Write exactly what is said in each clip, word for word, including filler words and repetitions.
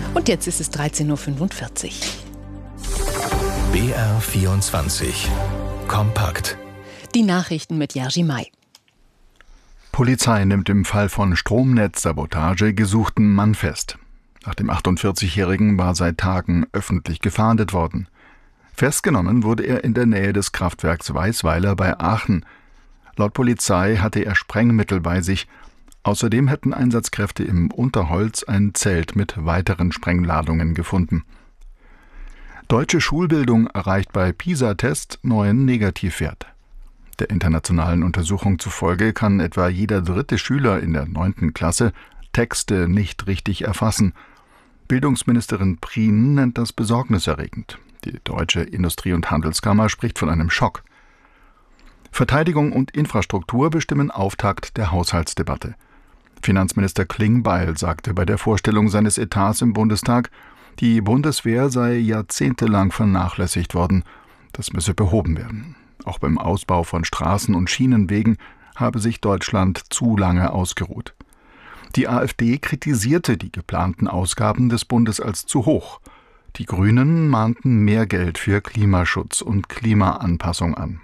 Und jetzt ist es dreizehn Uhr fünfundvierzig. B R vierundzwanzig. Kompakt. Die Nachrichten mit Jerzy May. Polizei nimmt im Fall von Stromnetzsabotage gesuchten Mann fest. Nach dem achtundvierzigjährigen war seit Tagen öffentlich gefahndet worden. Festgenommen wurde er in der Nähe des Kraftwerks Weißweiler bei Aachen. Laut Polizei hatte er Sprengmittel bei sich. Außerdem hätten Einsatzkräfte im Unterholz ein Zelt mit weiteren Sprengladungen gefunden. Deutsche Schulbildung erreicht bei PISA-Test neuen Negativwert. Der internationalen Untersuchung zufolge kann etwa jeder dritte Schüler in der neunten Klasse Texte nicht richtig erfassen. Bildungsministerin Prien nennt das besorgniserregend. Die Deutsche Industrie- und Handelskammer spricht von einem Schock. Verteidigung und Infrastruktur bestimmen Auftakt der Haushaltsdebatte. Finanzminister Klingbeil sagte bei der Vorstellung seines Etats im Bundestag, die Bundeswehr sei jahrzehntelang vernachlässigt worden. Das müsse behoben werden. Auch beim Ausbau von Straßen und Schienenwegen habe sich Deutschland zu lange ausgeruht. Die AfD kritisierte die geplanten Ausgaben des Bundes als zu hoch. Die Grünen mahnten mehr Geld für Klimaschutz und Klimaanpassung an.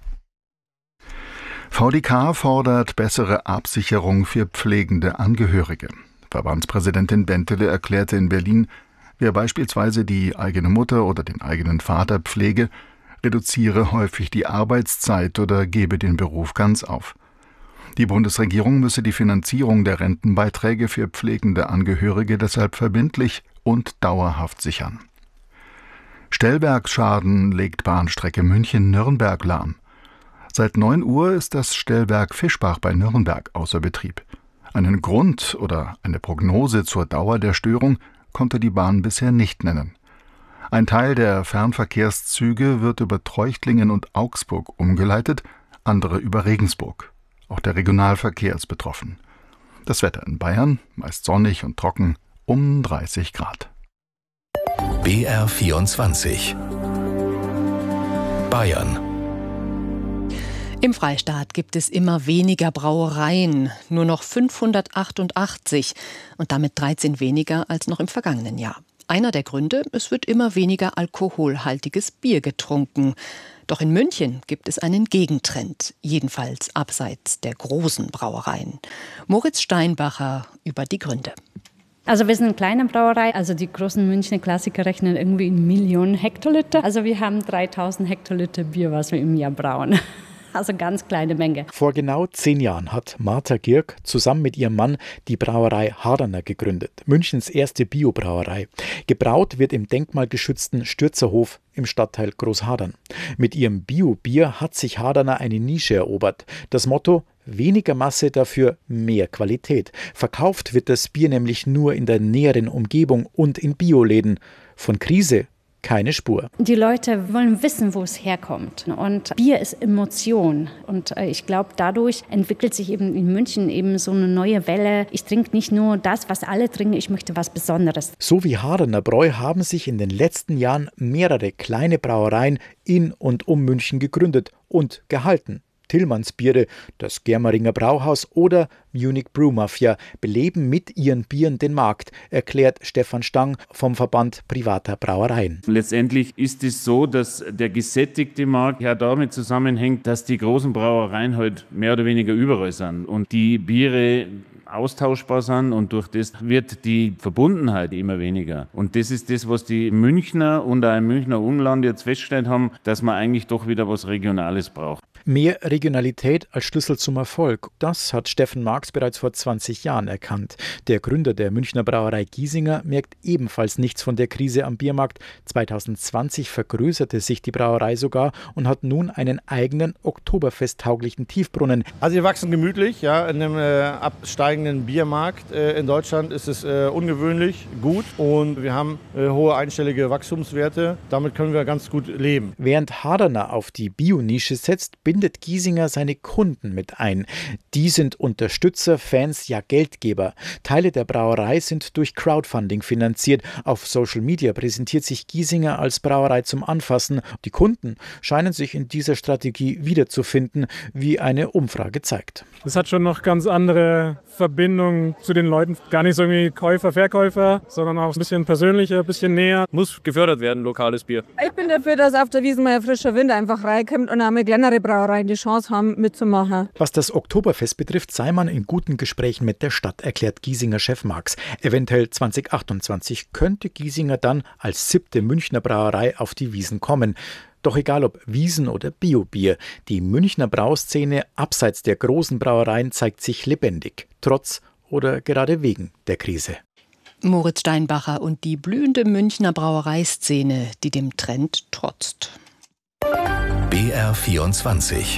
V D K fordert bessere Absicherung für pflegende Angehörige. Verbandspräsidentin Bentele erklärte in Berlin, wer beispielsweise die eigene Mutter oder den eigenen Vater pflege, reduziere häufig die Arbeitszeit oder gebe den Beruf ganz auf. Die Bundesregierung müsse die Finanzierung der Rentenbeiträge für pflegende Angehörige deshalb verbindlich und dauerhaft sichern. Stellwerksschaden legt Bahnstrecke München-Nürnberg lahm. Seit neun Uhr ist das Stellwerk Fischbach bei Nürnberg außer Betrieb. Einen Grund oder eine Prognose zur Dauer der Störung konnte die Bahn bisher nicht nennen. Ein Teil der Fernverkehrszüge wird über Treuchtlingen und Augsburg umgeleitet, andere über Regensburg. Auch der Regionalverkehr ist betroffen. Das Wetter in Bayern, meist sonnig und trocken, um dreißig Grad. B R vierundzwanzig. Bayern. Im Freistaat gibt es immer weniger Brauereien, nur noch fünfhundertachtundachtzig und damit dreizehn weniger als noch im vergangenen Jahr. Einer der Gründe, es wird immer weniger alkoholhaltiges Bier getrunken. Doch in München gibt es einen Gegentrend, jedenfalls abseits der großen Brauereien. Moritz Steinbacher über die Gründe. Also wir sind eine kleine Brauerei, also die großen Münchner Klassiker rechnen irgendwie in Millionen Hektoliter. Also wir haben dreitausend Hektoliter Bier, was wir im Jahr brauen. Also ganz kleine Menge. Vor genau zehn Jahren hat Martha Gierk zusammen mit ihrem Mann die Brauerei Hardaner gegründet. Münchens erste Biobrauerei. Gebraut wird im denkmalgeschützten Stürzerhof im Stadtteil Großhadern. Mit ihrem Bio-Bier hat sich Hardaner eine Nische erobert. Das Motto: weniger Masse, dafür mehr Qualität. Verkauft wird das Bier nämlich nur in der näheren Umgebung und in Bioläden. Von Krise keine Spur. Die Leute wollen wissen, wo es herkommt. Und Bier ist Emotion. Und ich glaube, dadurch entwickelt sich eben in München eben so eine neue Welle. Ich trinke nicht nur das, was alle trinken, ich möchte was Besonderes. So wie Hardaner Bräu haben sich in den letzten Jahren mehrere kleine Brauereien in und um München gegründet und gehalten. Tillmanns Biere, das Germeringer Brauhaus oder Munich Brew Mafia beleben mit ihren Bieren den Markt, erklärt Stefan Stang vom Verband privater Brauereien. Letztendlich ist es so, dass der gesättigte Markt ja damit zusammenhängt, dass die großen Brauereien halt mehr oder weniger überall sind und die Biere austauschbar sind und durch das wird die Verbundenheit immer weniger. Und das ist das, was die Münchner und auch im Münchner Umland jetzt festgestellt haben, dass man eigentlich doch wieder was Regionales braucht. Mehr Regionalität als Schlüssel zum Erfolg. Das hat Steffen Marx bereits vor zwanzig Jahren erkannt. Der Gründer der Münchner Brauerei Giesinger merkt ebenfalls nichts von der Krise am Biermarkt. zweitausendzwanzig vergrößerte sich die Brauerei sogar und hat nun einen eigenen oktoberfesttauglichen Tiefbrunnen. Also wir wachsen gemütlich, ja, in einem äh, absteigenden Biermarkt äh, in Deutschland ist es äh, ungewöhnlich gut und wir haben äh, hohe einstellige Wachstumswerte. Damit können wir ganz gut leben. Während Hardaner auf die Bio-Nische setzt, bin bindet Giesinger seine Kunden mit ein. Die sind Unterstützer, Fans, ja Geldgeber. Teile der Brauerei sind durch Crowdfunding finanziert. Auf Social Media präsentiert sich Giesinger als Brauerei zum Anfassen. Die Kunden scheinen sich in dieser Strategie wiederzufinden, wie eine Umfrage zeigt. Es hat schon noch ganz andere Verbindungen zu den Leuten. Gar nicht so irgendwie Käufer, Verkäufer, sondern auch ein bisschen persönlicher, ein bisschen näher. Muss gefördert werden, lokales Bier. Ich bin dafür, dass auf der Wiesn mal ein frischer Wind einfach reinkommt und auch mal kleinere Brauereien die Chance haben, mitzumachen. Was das Oktoberfest betrifft, sei man in guten Gesprächen mit der Stadt, erklärt Giesinger Chef Marx. Eventuell zwanzig achtundzwanzig könnte Giesinger dann als siebte Münchner Brauerei auf die Wiesn kommen. Doch egal ob Wiesn oder Biobier, die Münchner Brauszene abseits der großen Brauereien zeigt sich lebendig, trotz oder gerade wegen der Krise. Moritz Steinbacher und die blühende Münchner Brauereiszene, die dem Trend trotzt. B R vierundzwanzig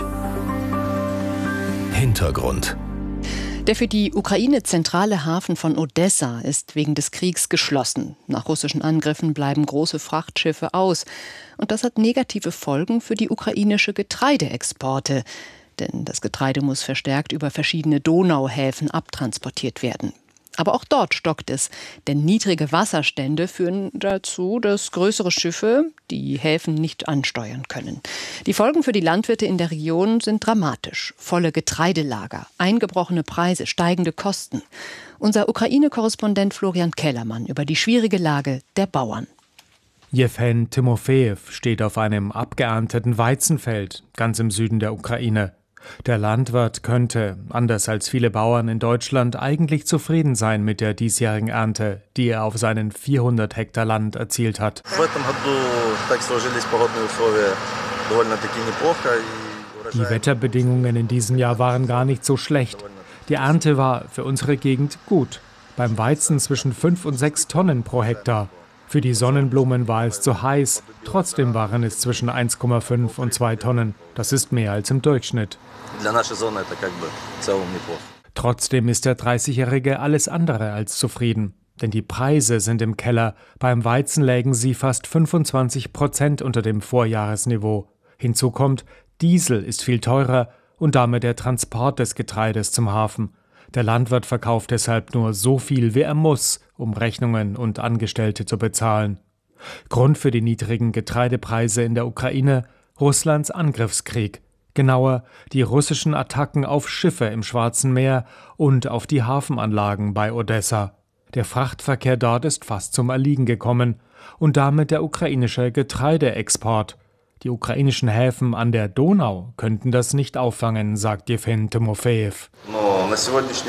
Hintergrund. Der für die Ukraine zentrale Hafen von Odessa ist wegen des Kriegs geschlossen. Nach russischen Angriffen bleiben große Frachtschiffe aus. Und das hat negative Folgen für die ukrainische Getreideexporte. Denn das Getreide muss verstärkt über verschiedene Donauhäfen abtransportiert werden. Aber auch dort stockt es, denn niedrige Wasserstände führen dazu, dass größere Schiffe die Häfen nicht ansteuern können. Die Folgen für die Landwirte in der Region sind dramatisch. Volle Getreidelager, eingebrochene Preise, steigende Kosten. Unser Ukraine-Korrespondent Florian Kellermann über die schwierige Lage der Bauern. Jewhen Timofejew steht auf einem abgeernteten Weizenfeld ganz im Süden der Ukraine. Der Landwirt könnte, anders als viele Bauern in Deutschland, eigentlich zufrieden sein mit der diesjährigen Ernte, die er auf seinen vierhundert Hektar Land erzielt hat. Die Wetterbedingungen in diesem Jahr waren gar nicht so schlecht. Die Ernte war für unsere Gegend gut. Beim Weizen zwischen fünf und sechs Tonnen pro Hektar. Für die Sonnenblumen war es zu heiß. Trotzdem waren es zwischen eins Komma fünf und zwei Tonnen. Das ist mehr als im Durchschnitt. Trotzdem ist der dreißigjährige alles andere als zufrieden. Denn die Preise sind im Keller. Beim Weizen lägen sie fast fünfundzwanzig Prozent unter dem Vorjahresniveau. Hinzu kommt, Diesel ist viel teurer und damit der Transport des Getreides zum Hafen. Der Landwirt verkauft deshalb nur so viel, wie er muss, um Rechnungen und Angestellte zu bezahlen. Grund für die niedrigen Getreidepreise in der Ukraine: Russlands Angriffskrieg. Genauer, die russischen Attacken auf Schiffe im Schwarzen Meer und auf die Hafenanlagen bei Odessa. Der Frachtverkehr dort ist fast zum Erliegen gekommen und damit der ukrainische Getreideexport. Die ukrainischen Häfen an der Donau könnten das nicht auffangen, sagt Jewhen Timofejew.